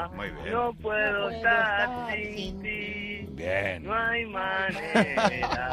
Muy bien. No puedo estar sin ti. Bien. No hay manera.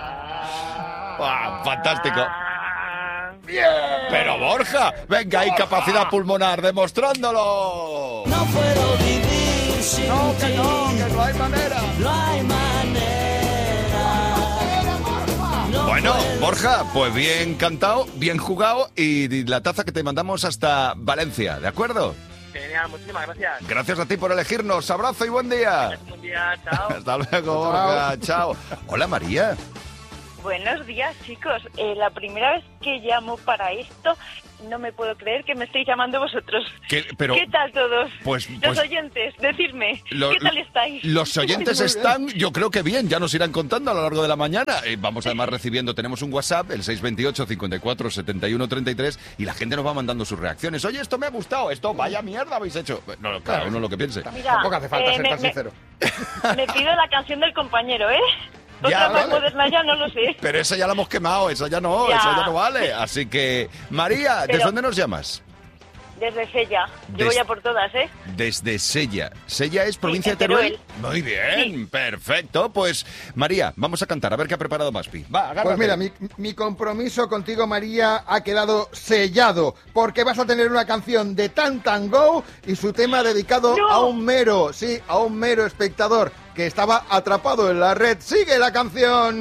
Fantástico. Bien. Pero Borja, venga, hay capacidad pulmonar demostrándolo. No puedo vivir sin Que no hay manera. No hay manera. Bueno, Borja, pues bien cantado, bien jugado y la taza que te mandamos hasta Valencia, ¿de acuerdo? Genial, muchísimas gracias. Gracias a ti por elegirnos. Abrazo y buen día. Buen día, chao. Hasta luego, Borja. Chao. Hola, María. Buenos días, chicos. La primera vez que llamo para esto, no me puedo creer que me estéis llamando vosotros. ¿Qué tal todos? Pues- Los oyentes, decidme, ¿qué tal estáis? Los oyentes están, yo creo que bien, ya nos irán contando a lo largo de la mañana. Vamos además recibiendo, tenemos un WhatsApp, el 628 54 71 33, y la gente nos va mandando sus reacciones. Oye, esto me ha gustado, esto vaya mierda habéis hecho. No, cada uno lo que piense. Mira, Tampoco hace falta ser tan sincero. Me pido la canción del compañero, ¿eh? Ya, Otra más vale. moderna ya no lo sé. Pero esa ya la hemos quemado, esa ya no vale. Así que, María, ¿desde Pero- dónde nos llamas? Desde Sella. Yo Des- voy a por todas, ¿eh? Desde Sella. ¿Sella es provincia en de Teruel? Teruel. Muy bien, perfecto. Pues, María, vamos a cantar, a ver qué ha preparado Maspi. Va, agárrate. Pues mira, mi compromiso contigo, María, ha quedado sellado, porque vas a tener una canción de Tan Tan Go y su tema dedicado ¡No! a un mero espectador que estaba atrapado en la red. ¡Sigue la canción!